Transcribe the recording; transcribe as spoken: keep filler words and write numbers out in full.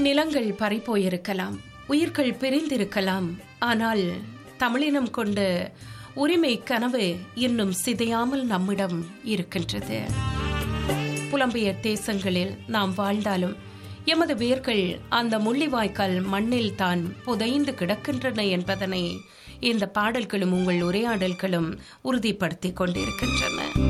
நிலங்கள் பறிபோயிருக்கலாம், உயிர்கள் பிரிந்திருக்கலாம். ஆனால் தமிழினம் கொண்ட உரிமை கனவு இன்னும் சிதையாமல் நம்மிடம் இருக்கின்றது. புலம்பெயர் தேசங்களில் நாம் வாழ்ந்தாலும் எமது வேர்கள் அந்த முள்ளிவாய்க்கால் மண்ணில் தான் புதைந்து கிடக்கின்றன என்பதனை இந்த பாடல்களும் உங்கள் உரையாடல்களும் உறுதிப்படுத்திக் கொண்டிருக்கின்றன.